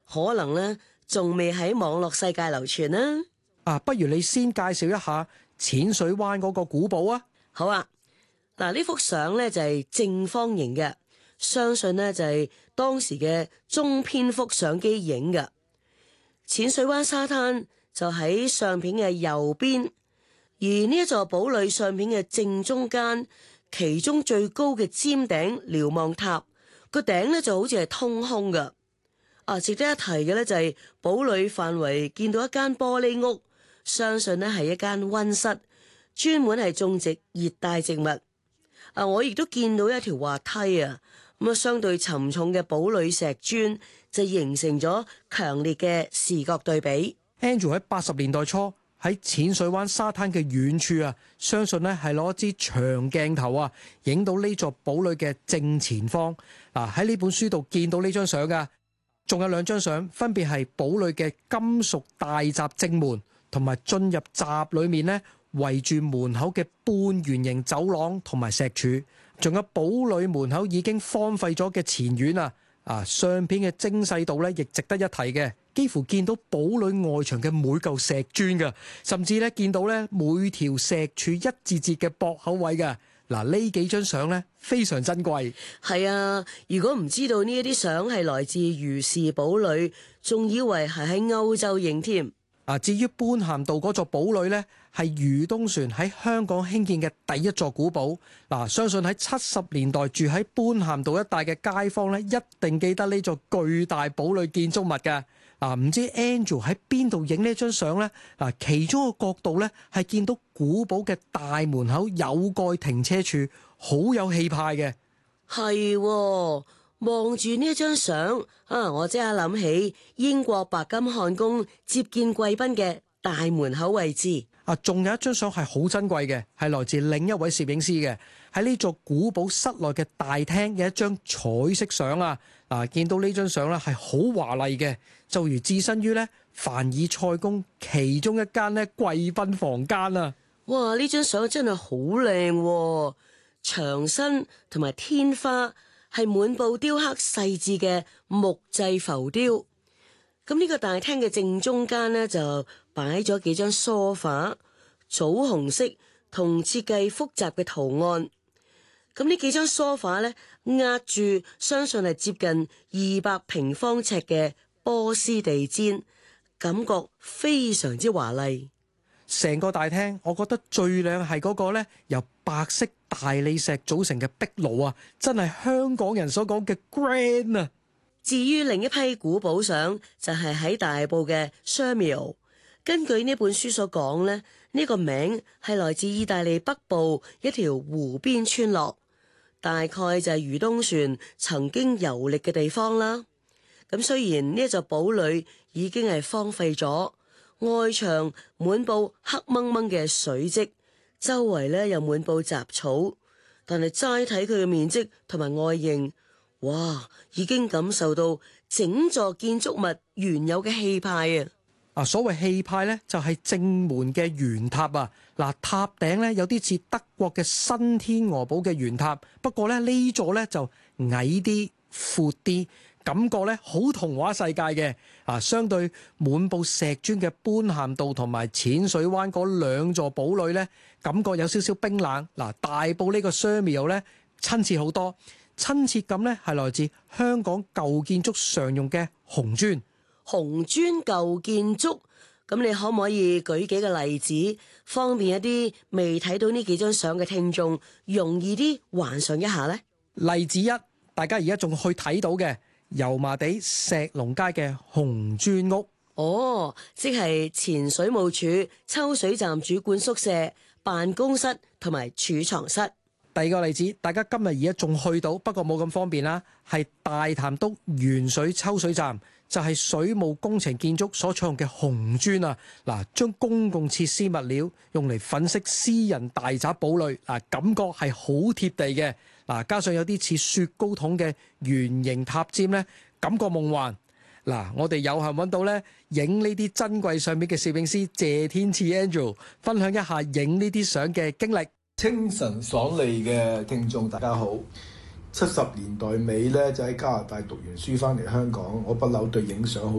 可能呢仲未喺網絡世界流傳啦。 不如你先介紹一下淺水灣嗰個古堡啊。 好啊，嗱，呢幅相呢就係正方形嘅，相信呢就係當時嘅中篇幅相機影嘅。淺水灣沙灘就喺相片嘅右邊，而呢一座堡壘相片嘅正中間，其中最高嘅尖頂瞭望塔個頂呢就好似係通空嘅。值得一提嘅呢就係堡壘範圍見到一間玻璃屋，相信呢係一間溫室，專門係種植熱帶植物。我亦都見到一條滑梯啊，咁相對沉重嘅堡壘石磚就形成咗強烈嘅視覺對比。 Andrew 喺80年代初喺淺水灣沙灘嘅遠處啊，相信咧係攞支長鏡頭啊，影到呢座堡壘嘅正前方。喺呢本書度見到呢張相噶，仲有2張相，分別係堡壘嘅金屬大閘正門，同埋進入閘裏面呢圍住門口嘅半圓形走廊同埋石柱，仲有堡壘門口已經荒廢咗嘅前院啊。相片嘅精細度咧，亦值得一提嘅，幾乎見到堡壘外牆嘅每嚿石磚嘅，甚至咧見到咧每條石柱一節節嘅駁口位嘅。呢幾張相咧非常珍貴。 係啊，如果唔知道呢一啲相係來自余氏堡壘，仲以為係喺歐洲影添。 至於般咸道嗰座堡壘呢，係余東璇喺香港興建嘅第一座古堡。相信喺70年代住喺般咸道一帶嘅街坊呢，一定記得呢座巨大堡壘建築物嘅。唔知 Andrew 喺邊度影呢張相呢？其中一個角度呢，係見到古堡嘅大門口有蓋停車處，好有氣派嘅。 係喎。望住呢一張相，我即刻諗起英國白金漢宮接見貴賓嘅大門口位置。 仲有一張相係好珍貴嘅，係來自另一位攝影師嘅，喺呢座古堡室內嘅大廳嘅一張彩色相啊！見到呢張相咧係好華麗嘅，就如置身於咧凡爾賽宮其中一間咧貴賓房間啊！ 哇！呢張相真係好靚，牆身同埋天花係滿布雕刻細緻嘅木製浮雕。咁呢個大廳嘅正中間呢，就擺咗幾張梳化，棗紅色同設計複雜嘅圖案。咁呢幾張梳化呢，壓住相信係接近200平方尺嘅波斯地氈，感覺非常之華麗。 成個大廳，我覺得最靚係嗰個呢，由白色大理石組成嘅壁爐啊，真係香港人所講嘅 grand 啊！ 至於另一批古堡相，就係喺大埔嘅 Shermill。根據呢本書所講呢，呢個名係來自意大利北部一條湖邊村落，大概就係余東璇曾經遊歷嘅地方啦。咁雖然呢座堡壘已經係荒廢咗，外牆滿布黑掹掹嘅水漬，周圍咧又滿布雜草，但係齋睇佢嘅面積同埋外形，哇！已經感受到整座建築物原有嘅氣派啊！ 所謂氣派咧，就係正門嘅圓塔啊！塔頂咧有啲似德國嘅新天鵝堡嘅圓塔，不過咧呢座咧就矮啲、闊啲，感覺咧好童話世界嘅。相對滿布石磚嘅般咸道同埋淺水灣嗰2座堡壘咧，感覺有少少冰冷。大埔呢個 Shermill 咧親切好多。親切感咧係來自香港舊建築常用嘅紅磚。 紅磚舊建築，咁你可唔可以舉幾個例子，方便一啲未睇到呢幾張相嘅聽眾容易啲幻想一下呢？ 例子1，大家而家仲去睇到嘅油麻地石龍街嘅紅磚屋。 即係前水務署抽水站主管宿舍、辦公室同埋儲藏室。 第2個例子，大家今日而家仲去到，不過冇咁方便啦，係大潭篤原水抽水站，就係水務工程建築所採用嘅紅磚啊！將公共設施物料用嚟粉飾私人大宅堡壘，感覺係好貼地嘅。加上有啲似雪糕筒嘅圓形塔尖咧，感覺夢幻。我哋有幸揾到咧影呢啲珍貴相片嘅攝影師謝天賜 Andrew， 分享一下影呢啲相嘅經歷。 清晨爽利嘅聽眾大家好，70年代尾咧就喺加拿大讀完書翻嚟香港，我不嬲對影相好